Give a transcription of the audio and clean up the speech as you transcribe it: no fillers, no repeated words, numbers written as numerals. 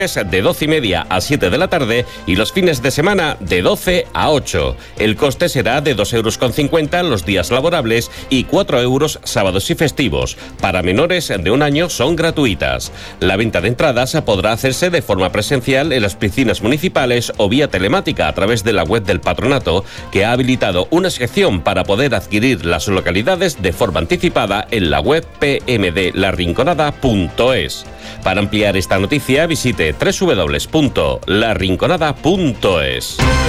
de 12:30 a 7 de la tarde y los fines de semana de 12 a 8. El coste será de 2,50 € los días laborables y 4 € sábados y festivos. Para menores de 1 año son gratuitas. La venta de entradas podrá hacerse de forma presencial en las piscinas municipales o vía telemática a través de la web del patronato, que ha habilitado una sección para poder adquirir las localidades de forma anticipada en la web pmdlarinconada.es. Para ampliar esta noticia visite www.larinconada.es.